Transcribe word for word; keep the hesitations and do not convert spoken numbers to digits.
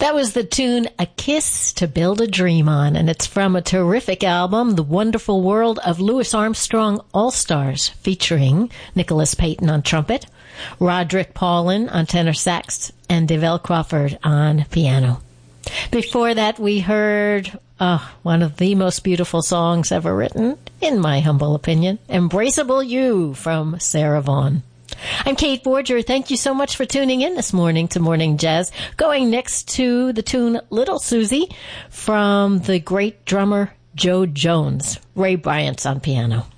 That was the tune A Kiss to Build a Dream On, and it's from a terrific album, The Wonderful World of Louis Armstrong All-Stars, featuring Nicholas Payton on trumpet, Roderick Paulin on tenor sax, and Develle Crawford on piano. Before that, we heard uh, one of the most beautiful songs ever written, in my humble opinion, Embraceable You from Sarah Vaughan. I'm Kate Borger. Thank you so much for tuning in this morning to Morning Jazz. Going next to the tune Little Susie from the great drummer Joe Jones. Ray Bryant's on piano.